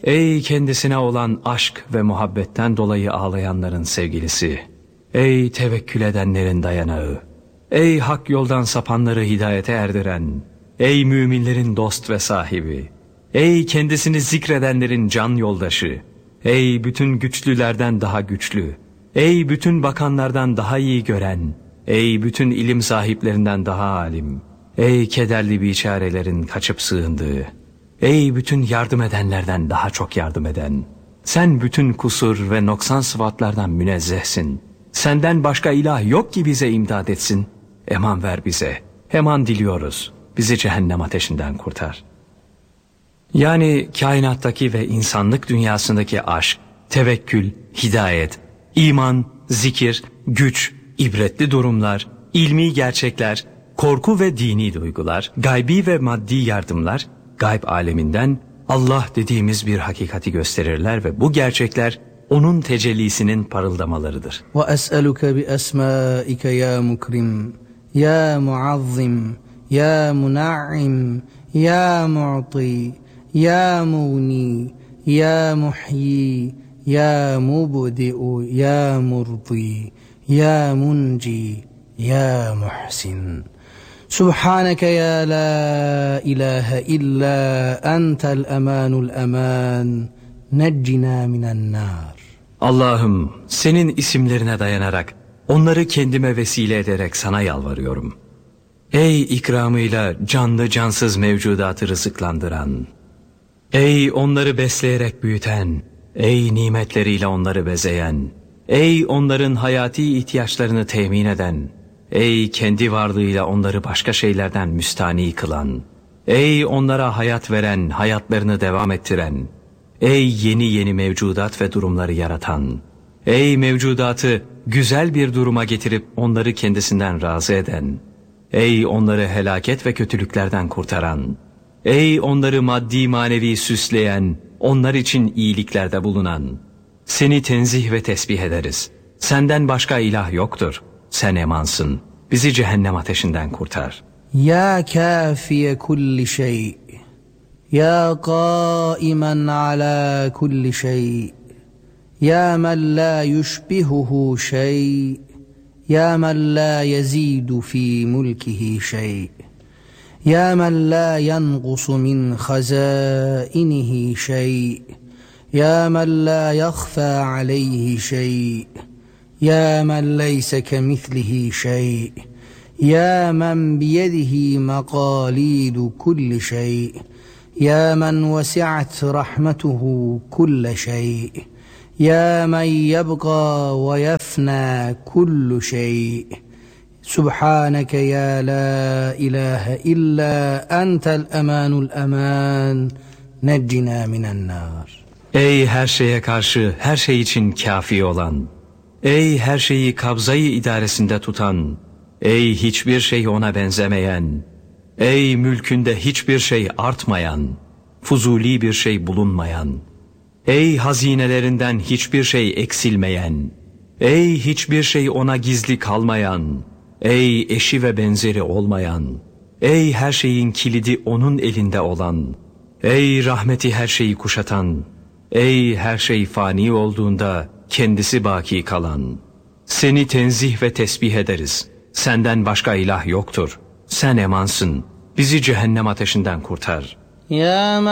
Ey kendisine olan aşk ve muhabbetten dolayı ağlayanların sevgilisi! Ey tevekkül edenlerin dayanağı! Ey hak yoldan sapanları hidayete erdiren! Ey müminlerin dost ve sahibi! Ey kendisini zikredenlerin can yoldaşı! Ey bütün güçlülerden daha güçlü! Ey bütün bakanlardan daha iyi gören! Ey bütün ilim sahiplerinden daha alim! Ey kederli biçarelerin kaçıp sığındığı! Ey bütün yardım edenlerden daha çok yardım eden! Sen bütün kusur ve noksan sıfatlardan münezzehsin. Senden başka ilah yok ki bize imdad etsin. Eman ver bize. Eman diliyoruz. Bizi cehennem ateşinden kurtar. Yani kainattaki ve insanlık dünyasındaki aşk, tevekkül, hidayet, iman, zikir, güç, ibretli durumlar, ilmi gerçekler, korku ve dini duygular, gaybi ve maddi yardımlar, gayb aleminden Allah dediğimiz bir hakikati gösterirler ve bu gerçekler onun tecellisinin parıldamalarıdır. وَأَسْأَلُكَ بِأَسْمَائِكَ يَا مُكْرِمْ يَا مُعَظِّمْ يَا مُنَعِّمْ يَا مُعْطِي يَا مُغْنِي يَا مُحْيِي يَا مُبْدِئُ يَا مُرْضِي يَا مُنْجِي يَا مُحْسِنْ سبحانك يا لا إله إلا أنت الأمان الأمان نجنا من النار. Allah'ım, senin isimlerine dayanarak, onları kendime vesile ederek sana yalvarıyorum. Ey ikramıyla canlı cansız mevcudatı rızıklandıran, ey onları besleyerek büyüten, ey nimetleriyle onları bezeyen, ey onların hayati ihtiyaçlarını temin eden, ey kendi varlığıyla onları başka şeylerden müstani kılan, ey onlara hayat veren, hayatlarını devam ettiren, ey yeni yeni mevcudat ve durumları yaratan, ey mevcudatı güzel bir duruma getirip onları kendisinden razı eden, ey onları helaket ve kötülüklerden kurtaran, ey onları maddi manevi süsleyen, onlar için iyiliklerde bulunan, seni tenzih ve tesbih ederiz. Senden başka ilah yoktur. Sen emansın. Bizi cehennem ateşinden kurtar. Ya kafiye kulli şey. Ya qaiman ala kulli şey. Ya men la yushbihuhu şey. Ya men la yezidu fi mulkihi şey. Ya men la yanqusu min hazainihi şey. Ya men la yakhfa aleyhi şey. يا من ليس كمثله شيء يا من بيده مقاليد كل شيء يا من وسعت رحمته كل شيء يا من يبقى ويفنى كل شيء سبحانك يا لا إله إلا أنت الأمان الأمان نجنا من النار. Ey her şeye karşı her şey için kafi olan, ey her şeyi kabzayı idaresinde tutan, ey hiçbir şey ona benzemeyen, ey mülkünde hiçbir şey artmayan, fuzuli bir şey bulunmayan, ey hazinelerinden hiçbir şey eksilmeyen, ey hiçbir şey ona gizli kalmayan, ey eşi ve benzeri olmayan, ey her şeyin kilidi onun elinde olan, ey rahmeti her şeyi kuşatan, ey her şey fani olduğunda kendisi baki kalan, seni tenzih ve tesbih ederiz. Senden başka ilah yoktur. Sen emansın. Bizi cehennem ateşinden kurtar. Ya